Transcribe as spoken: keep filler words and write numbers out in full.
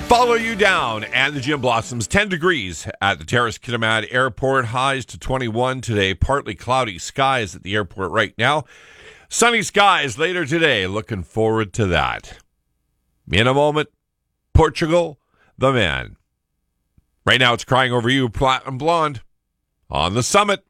Follow you down and the gym blossoms. ten degrees at the Terrace Kitimat Airport. Highs to twenty-one today. Partly cloudy skies at the airport right now. Sunny skies later today. Looking forward to that. In a moment, Portugal, the man. Right now it's Crying Over You, Platinum Blonde on the Summit.